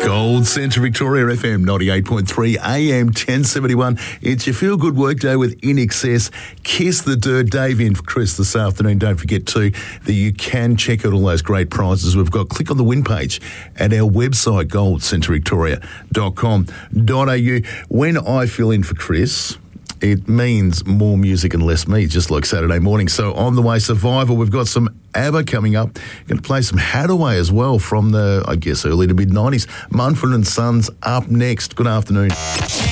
Gold Centre Victoria FM 98.3 AM 1071. It's your feel good workday with In Excess. Kiss the Dirt. Dave in for Chris this afternoon. Don't forget too that you can check out all those great prizes we've got. Click on the win page at our website goldcentrevictoria.com.au. When I fill in for Chris, it means more music and less me, just like Saturday morning. So on the way, Survival, we've got some ABBA coming up. Going to play some Hadaway as well from the, I guess, early to mid-90s. Mumford & Sons up next. Good afternoon.